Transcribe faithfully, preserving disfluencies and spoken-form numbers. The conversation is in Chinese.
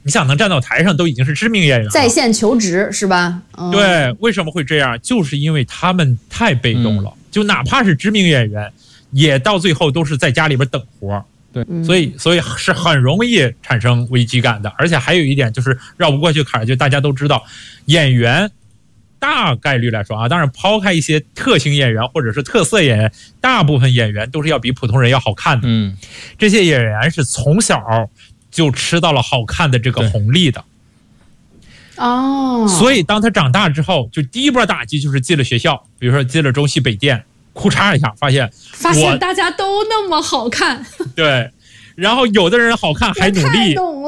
你想能站到台上都已经是知名演员了， 在线求职是吧？ 嗯、对，为什么会这样？就是因为他们太被动了，嗯、就哪怕是知名演员，也到最后都是在家里边等活。 对， 所以所以是很容易产生危机感的。而且还有一点就是绕不过去坎儿，就大家都知道，演员大概率来说啊，当然抛开一些特型演员或者是特色演员，大部分演员都是要比普通人要好看的。 嗯， 这些演员是从小就吃到了好看的这个红利的。 哦， 所以当他长大之后，就第一波打击就是进了学校，比如说进了中戏北电。哭嚓一下，发现发现大家都那么好看， 对，然后有的人好看还努力，